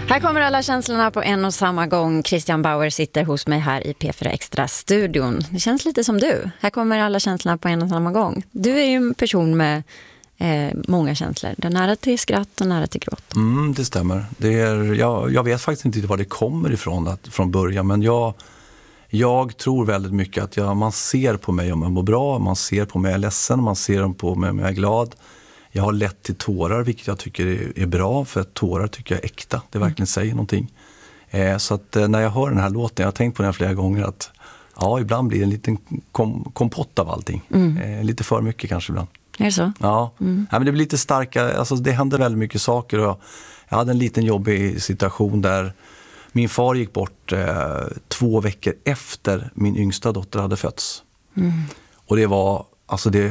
Här kommer alla känslorna på en och samma gång. Christian Bauer sitter hos mig här i P4 Extra-studion. Det känns lite som du. Här kommer alla känslorna på en och samma gång. Du är ju en person med många känslor. Det är nära till skratt och nära till gråt. Det stämmer. Jag vet faktiskt inte var det kommer ifrån från början. Men jag tror väldigt mycket att man ser på mig om jag mår bra. Man ser på mig om jag är ledsen. Man ser på mig om jag är glad. Jag har lätt till tårar, vilket jag tycker är bra. För att tårar tycker jag är äkta. Det verkligen säger någonting. Så att när jag hör den här låten, jag har tänkt på den flera gånger, att ja, ibland blir det en liten kompott av allting. Lite för mycket kanske ibland. Är det så? Ja, men det blir lite starka, alltså det händer väldigt mycket saker. Och jag hade en liten jobbig situation där min far gick bort 2 veckor efter min yngsta dotter hade fötts. Och det var, alltså det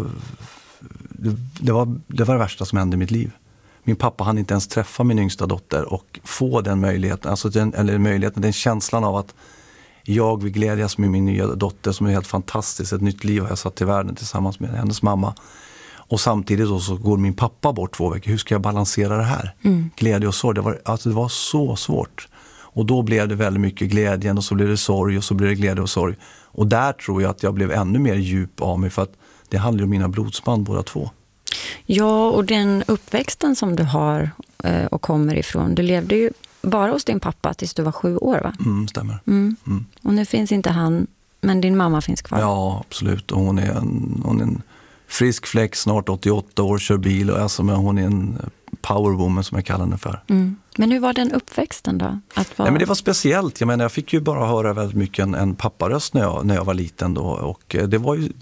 var det värsta som hände i mitt liv. Min pappa hann inte ens träffa min yngsta dotter och få den möjligheten, den känslan av att jag vill glädjas med min nya dotter som är helt fantastiskt. Ett nytt liv har jag satt till världen tillsammans med hennes mamma. Och samtidigt då så går min pappa bort 2 veckor. Hur ska jag balansera det här? Glädje och sorg. Det var så svårt. Och då blev det väldigt mycket glädjen och så blev det sorg och så blev det glädje och sorg. Och där tror jag att jag blev ännu mer djup av mig, för att det handlar om mina blodsband båda två. Ja, och den uppväxten som du har och kommer ifrån. Du levde ju bara hos din pappa tills du var 7 år, va? Stämmer. Och nu finns inte han, men din mamma finns kvar. Ja, absolut. Och hon är en frisk fläck, snart 88 år, kör bil. Och alltså, men hon är en powerwoman som jag kallar henne för. Men hur var den uppväxten då? Nej, men det var speciellt. Jag fick ju bara höra väldigt mycket en papparöst när jag var liten då. Och det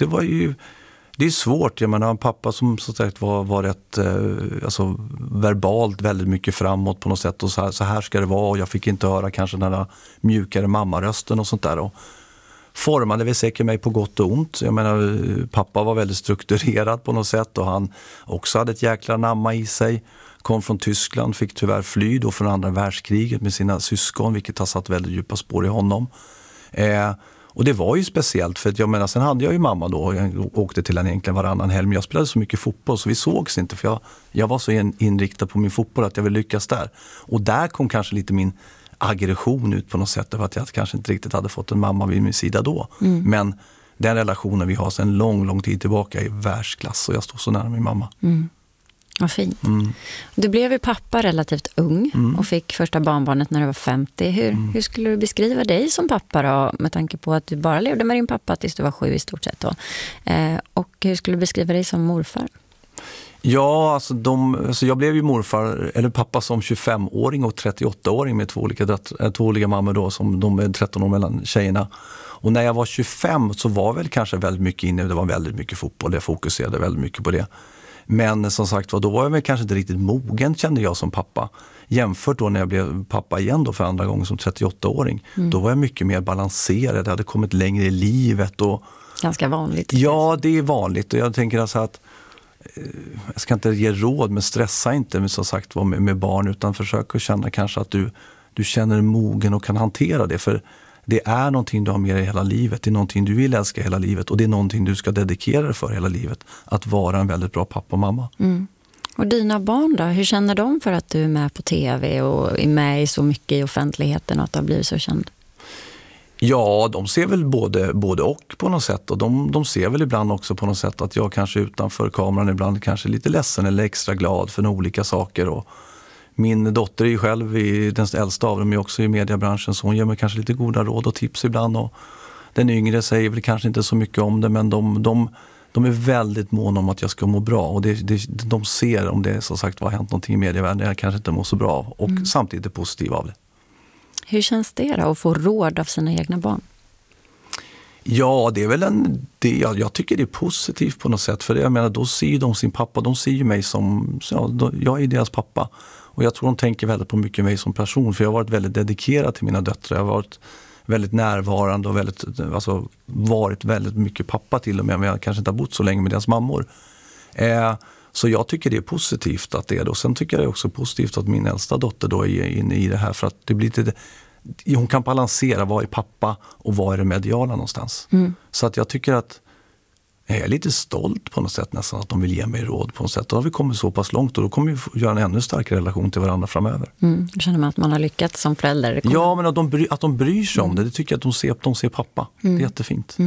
är svårt. Jag menar, en pappa som så sagt var rätt verbalt väldigt mycket framåt på något sätt. Och så här ska det vara. Och jag fick inte höra kanske den där mjukare mammarösten och sånt där. Och formade väl säkert mig på gott och ont. Jag menar, pappa var väldigt strukturerad på något sätt. Och han också hade ett jäkla namma i sig. Kom från Tyskland, fick tyvärr fly då från andra världskriget med sina syskon. Vilket har satt väldigt djupa spår i honom. Och det var ju speciellt, för att jag menar, sen hade jag ju mamma då, jag åkte till henne egentligen varannan helg, men jag spelade så mycket fotboll så vi sågs inte, för jag var så inriktad på min fotboll att jag ville lyckas där. Och där kom kanske lite min aggression ut på något sätt, för att jag kanske inte riktigt hade fått en mamma vid min sida då. Men den relationen vi har sedan lång tid tillbaka är världsklass, och jag står så nära min mamma. Vad fint. Du blev ju pappa relativt ung och fick första barnbarnet när du var 50. Hur skulle du beskriva dig som pappa då, med tanke på att du bara levde med din pappa tills du var 7 i stort sett då? Och hur skulle du beskriva dig som morfar? Ja, alltså jag blev ju morfar, eller pappa, som 25-åring och 38-åring med två olika mammor då, som de är 13 år mellan tjejerna. Och när jag var 25 så var väl kanske väldigt mycket inne, det var väldigt mycket fotboll, jag fokuserade väldigt mycket på det. Men som sagt, då var jag väl kanske inte riktigt mogen, kände jag som pappa. Jämfört då när jag blev pappa igen då för andra gången som 38-åring. Då var jag mycket mer balanserad, jag hade kommit längre i livet. Och ganska vanligt. Ja, det är vanligt. Och jag tänker alltså att jag ska inte ge råd, men stressa inte med, som sagt, med barn, utan försök att känna kanske att du känner mogen och kan hantera det. För det är någonting du har med dig hela livet. Det är någonting du vill älska hela livet. Och det är någonting du ska dedikera dig för hela livet. Att vara en väldigt bra pappa och mamma. Och dina barn då? Hur känner de för att du är med på tv och är med i så mycket i offentligheten och att du har blivit så känd? Ja, de ser väl både och på något sätt. Och de ser väl ibland också på något sätt att jag kanske utanför kameran ibland kanske är lite ledsen eller extra glad för olika saker. Och min dotter är ju själv den äldsta av dem, är också i mediebranschen, så hon ger mig kanske lite goda råd och tips ibland. Och den yngre säger väl kanske inte så mycket om det, men de är väldigt måna om att jag ska må bra. Och de ser om det som sagt har hänt någonting i medievärlden jag kanske inte mår så bra av. Och samtidigt är positiv av det. Hur känns det då att få råd av sina egna barn? Ja, det är väl jag tycker det är positivt på något sätt. För jag menar, då ser ju de sin pappa, de ser ju mig som, jag är deras pappa. Och jag tror de tänker väldigt på mycket mig som person. För jag har varit väldigt dedikerad till mina döttrar. Jag har varit väldigt närvarande och varit väldigt mycket pappa till och med. Men jag kanske inte har bott så länge med deras mammor. Så jag tycker det är positivt att det är det. Och sen tycker jag det är också positivt att min äldsta dotter då är inne i det här. För att det blir lite, hon kan balansera vad är pappa och vad är det mediala någonstans. Så att jag tycker att Jag är lite stolt på något sätt nästan att de vill ge mig råd på något sätt. Då har vi kommit så pass långt och då kommer vi göra en ännu starkare relation till varandra framöver. Då känner man att man har lyckats som förälder. Ja, men att de bryr sig om det tycker jag att de ser pappa. Det är jättefint.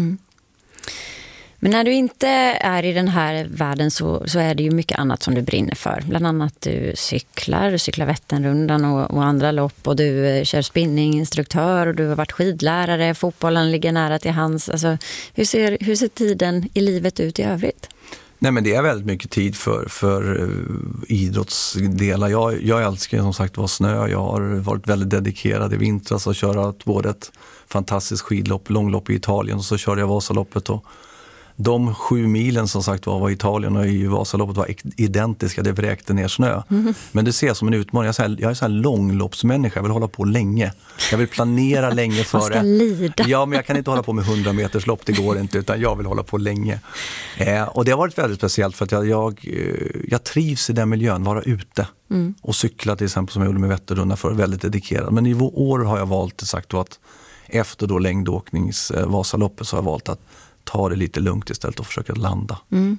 Men när du inte är i den här världen så är det ju mycket annat som du brinner för. Bland annat du cyklar Vätternrundan och andra lopp och du kör spinninginstruktör och du har varit skidlärare, fotbollen ligger nära till hands. Alltså, hur ser tiden i livet ut i övrigt? Nej, men det är väldigt mycket tid för idrottsdelar. Jag älskar som sagt vara snö. Jag har varit väldigt dedikerad i vintras och köra både ett fantastiskt skidlopp, långlopp i Italien och så körde jag Vasaloppet och de 7 milen som sagt var i Italien och i Vasaloppet var identiska, det vräkte ner snö. Men det ser jag som en utmaning. Jag är så här långloppsmänniska, jag vill hålla på länge. Jag vill planera länge för det. Man ska lida. Ja, men jag kan inte hålla på med 100 meters lopp, det går inte, utan jag vill hålla på länge. Och det har varit väldigt speciellt för att jag trivs i den miljön, vara ute. Och cykla till exempel som jag gjorde med Vätternrundan för, väldigt dedikerad. Men i år har jag valt sagt att efter då längdåknings Vasaloppet så har jag valt att ta det lite lugnt istället och försöka landa.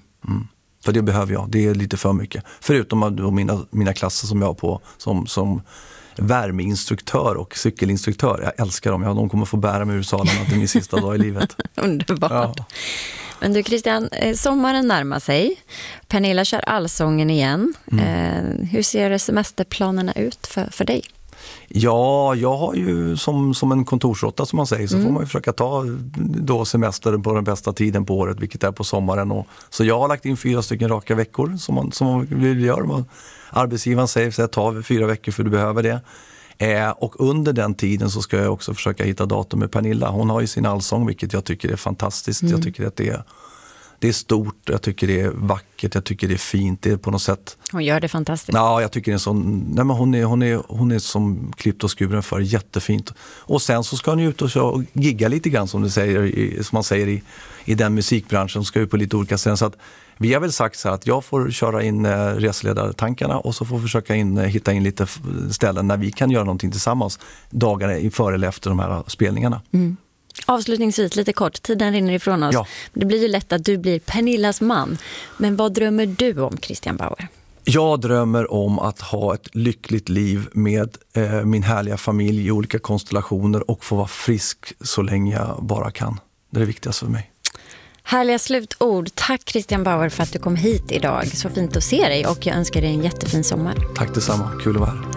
För det behöver jag, det är lite för mycket. Förutom mina klasser som jag har på som värmeinstruktör och cykelinstruktör. Jag älskar dem, de kommer få bära mig ur salarna till min sista dag i livet. Underbart. Ja. Men du Christian, sommaren närmar sig. Pernilla kör Allsången igen. Hur ser semesterplanerna ut för dig? Ja, jag har ju som en kontorsråtta som man säger så får man ju försöka ta då semester på den bästa tiden på året, vilket är på sommaren. Så jag har lagt in 4 stycken raka veckor som man vill göra. Arbetsgivaren säger att ta 4 veckor för du behöver det. Och under den tiden så ska jag också försöka hitta datum med Pernilla. Hon har ju sin allsång, vilket jag tycker är fantastiskt. Jag tycker att det är stort, jag tycker det är vackert, jag tycker det är fint, det är på något sätt. Hon gör det fantastiskt. Ja, jag tycker det är sån, nej men hon är som klippt och skuren för, jättefint. Och sen så ska hon ut och gigga lite grann som man säger i den musikbranschen, ska ut på lite olika ställen. Så att vi har väl sagt så här att jag får köra in reseledartankarna och så får försöka hitta in lite ställen när vi kan göra någonting tillsammans dagarna före eller efter de här spelningarna. Avslutningsvis, lite kort, tiden rinner ifrån oss. Ja. Det blir ju lätt att du blir Pernillas man. Men vad drömmer du om, Christian Bauer? Jag drömmer om att ha ett lyckligt liv med min härliga familj i olika konstellationer och få vara frisk så länge jag bara kan. Det är det viktigaste för mig. Härliga slutord. Tack Christian Bauer för att du kom hit idag. Så fint att se dig och jag önskar dig en jättefin sommar. Tack detsamma, kul att vara här.